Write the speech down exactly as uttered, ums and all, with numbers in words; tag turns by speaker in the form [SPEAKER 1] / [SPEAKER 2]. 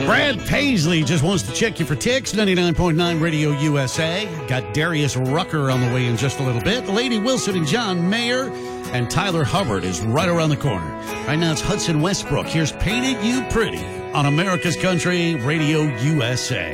[SPEAKER 1] Brad Paisley just wants to check you for ticks. ninety-nine point nine Radio U S A. Got Darius Rucker on the way in just a little bit. Lady Wilson and John Mayer. And Tyler Hubbard is right around the corner. Right now it's Hudson Westbrook. Here's Painted You Pretty on America's Country Radio U S A.